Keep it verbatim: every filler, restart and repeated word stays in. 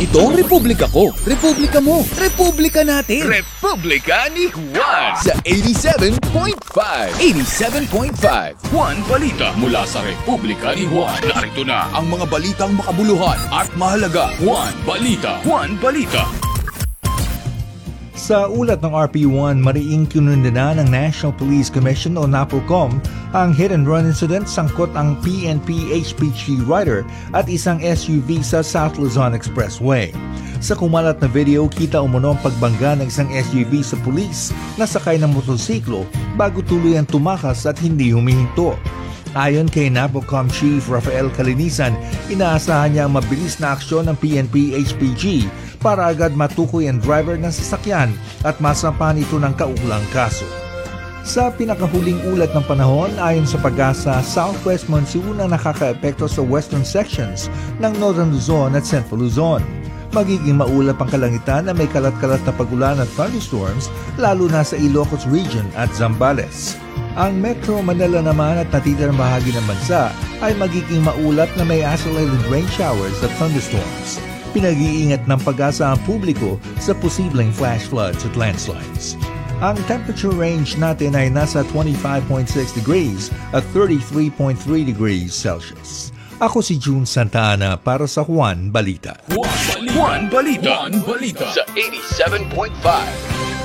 Ito ang Republika ko, Republika mo, Republika natin. Republika ni Juan Sa eighty-seven point five. eighty-seven point five. Juan Balita mula sa Republika ni Juan. Narito na ang mga balitang makabuluhan at mahalaga. Juan Balita. Juan Balita. Sa ulat ng R P one, mariing kinundana ng National Police Commission o NAPOLCOM ang hit-and-run incident sangkot ang P N P H P G rider at isang S U V sa South Luzon Expressway. Sa kumalat na video, kita umano ang pagbangga ng isang S U V sa pulis na sakay ng motosiklo bago tuluyang tumakas at hindi humihinto. Ayon kay NAPOLCOM Chief Rafael Calinisan, inaasahan niya ang mabilis na aksyon ng P N P H P G para agad matukoy ang driver ng sasakyan at masampahan ito ng kaukulang kaso. Sa pinakahuling ulat ng panahon, ayon sa Pag-asa, southwest monsoon ang nakakaepekto sa western sections ng Northern Luzon at Central Luzon. Magiging maulap ang kalangitan na may kalat-kalat na pagulan at thunderstorms lalo na sa Ilocos Region at Zambales. Ang Metro Manila naman at natitirang bahagi ng bansa ay magiging maulap na may isolated rain showers at thunderstorms. Pinag-iingat ng Pag-asa ang publiko sa posibleng flash floods at landslides. Ang temperature range natin ay nasa twenty-five point six degrees at thirty-three point three degrees Celsius. Ako si June Santa Ana para sa Juan Balita. Juan Balita. Juan Balita. Juan Balita. Sa eighty-seven point five.